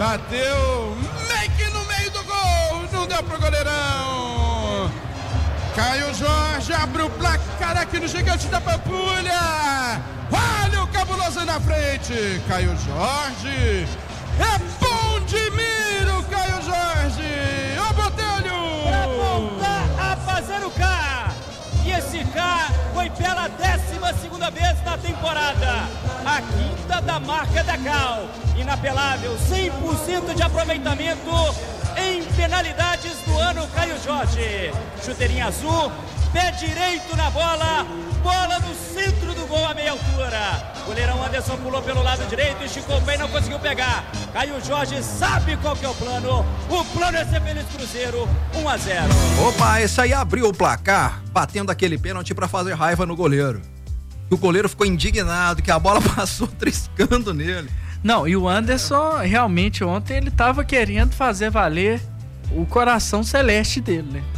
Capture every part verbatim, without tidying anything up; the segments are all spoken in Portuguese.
Bateu meio que no meio do gol. Não deu pro goleirão. Caio Jorge abre o placar aqui no Gigante da Pampulha. Olha o cabuloso na frente. Caio Jorge. É bom de miro, Caio Jorge. Ô, Botelho. Pra voltar a fazer o K. E esse K foi pela décima segunda vez na temporada. A quinta da marca da Cal. Inapelável, cem por cento de aproveitamento em penalidades do ano, Caio Jorge. Chuteirinha azul, pé direito na bola, bola no centro do gol a meia altura. Goleirão Anderson pulou pelo lado direito, esticou bem, não conseguiu pegar. Caio Jorge sabe qual que é o plano. O plano é ser feliz Cruzeiro, um a zero. Opa, esse aí abriu o placar, batendo aquele pênalti pra fazer raiva no goleiro. O goleiro ficou indignado, que a bola passou triscando nele. Não, e o Anderson, realmente, ontem ele tava querendo fazer valer o coração celeste dele, né?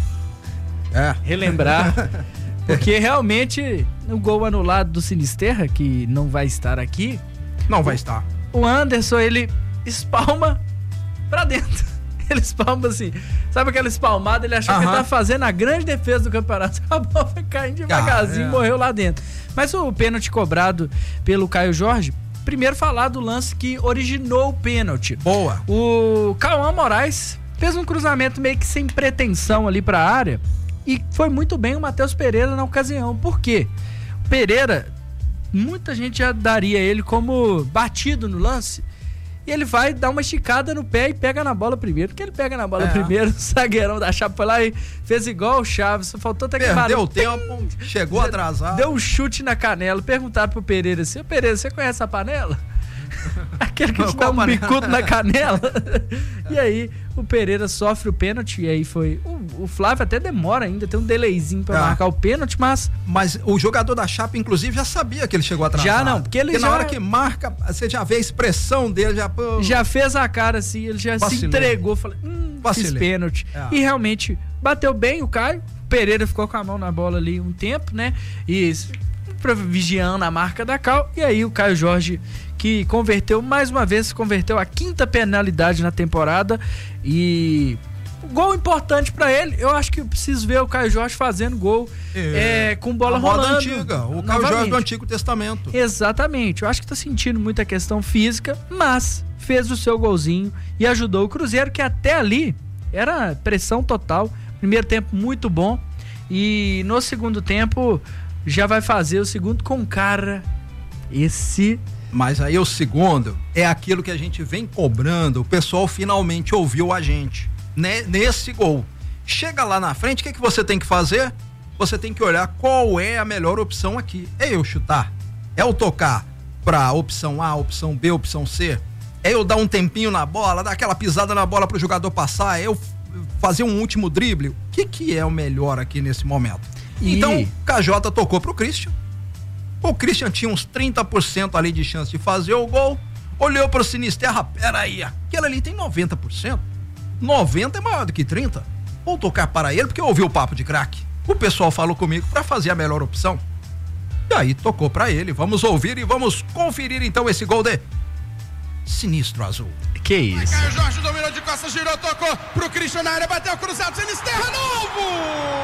É. Relembrar. Porque realmente, o gol anulado do Sinisterra, que não vai estar aqui. Não vai estar. O Anderson, ele espalma pra dentro. Ele espalma assim. Sabe aquela espalmada? Ele achou uh-huh. que ele tava fazendo a grande defesa do campeonato. A bola foi caindo devagarzinho e ah, é. morreu lá dentro. Mas o pênalti cobrado pelo Caio Jorge, primeiro falar do lance que originou o pênalti. Boa. O Cauã Moraes fez um cruzamento meio que sem pretensão ali pra área e foi muito bem o Matheus Pereira na ocasião. Por quê? O Pereira, muita gente já daria ele como batido no lance e ele vai dar uma esticada no pé e pega na bola primeiro. Porque ele pega na bola é. primeiro, o zagueirão da Chape foi lá e fez igual o Chaves, só faltou até que perdeu o tempo, chegou atrasado. Deu um chute na canela, perguntaram pro Pereira assim: Pereira, você conhece a panela? Aquele que te dá um bicudo na canela. E aí o Pereira sofre o pênalti. E aí foi o, o Flávio até demora ainda, tem um delayzinho pra é. marcar o pênalti, mas mas o jogador da Chape inclusive já sabia que ele chegou atrasado. Já não, porque ele porque já na hora que marca, você já vê a expressão dele, já pô, já fez a cara assim, ele já vacilei. se entregou, falou, hum, fiz pênalti. É. E realmente bateu bem o Caio. O Pereira ficou com a mão na bola ali um tempo, né? E vigiando a marca da Cal. E aí o Caio Jorge, que converteu, mais uma vez, converteu a quinta penalidade na temporada e gol importante pra ele. Eu acho que eu preciso ver o Caio Jorge fazendo gol é, é, com bola a rolando. Antiga, o Caio Jorge do Antigo Testamento. Exatamente, eu acho que tá sentindo muita questão física, mas fez o seu golzinho e ajudou o Cruzeiro, que até ali era pressão total. Primeiro tempo muito bom e no segundo tempo já vai fazer o segundo com cara esse... Mas aí o segundo é aquilo que a gente vem cobrando, o pessoal finalmente ouviu a gente, né? Nesse gol. Chega lá na frente, o que, que você tem que fazer? Você tem que olhar qual é a melhor opção aqui. É eu chutar? É eu tocar pra opção A, opção B, opção C? É eu dar um tempinho na bola, dar aquela pisada na bola pro jogador passar? É eu fazer um último drible? O que que é o melhor aqui nesse momento? E... Então, K J tocou pro Christian. O Christian tinha uns trinta por cento ali de chance de fazer o gol. Olhou pro Sinisterra, peraí, aquele ali tem noventa por cento. noventa é maior do que trinta. Vou tocar para ele porque eu ouvi o papo de craque. O pessoal falou comigo para fazer a melhor opção. E aí tocou para ele. Vamos ouvir e vamos conferir então esse gol de Sinistro Azul. Que isso? Caio Jorge dominou de costas, girou, tocou pro Christian na área, bateu cruzado, Sinisterra novo!